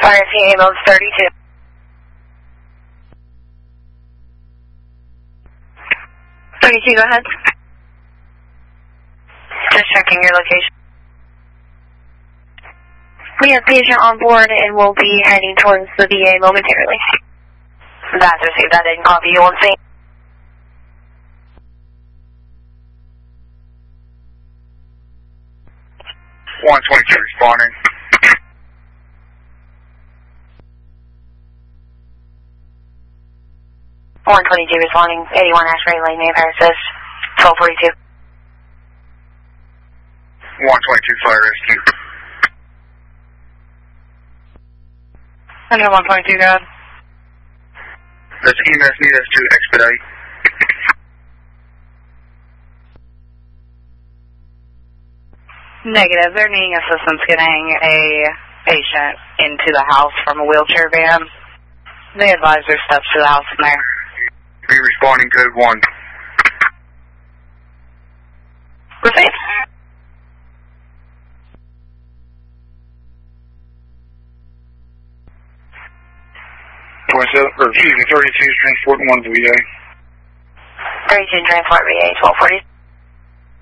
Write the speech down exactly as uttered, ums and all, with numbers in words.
R S V ambulance thirty-two. thirty-two, go ahead. Just checking your location. We have patient on board and will be heading towards the V A momentarily. That's received. That didn't copy. You won't see. one twenty-two responding. one twenty-two responding. eighty-one Ashbury Lane, May Fire Assist. twelve forty-two. one twenty-two fire rescue. Under one twenty-two, go ahead. Does E M S need us to expedite? Negative. They're needing assistance getting a patient into the house from a wheelchair van. They advise their steps to the house from there. Be responding code one. Received. twenty-seven, or excuse me, thirty-two is transporting one to V A. thirty-two transport V A, twelve forty.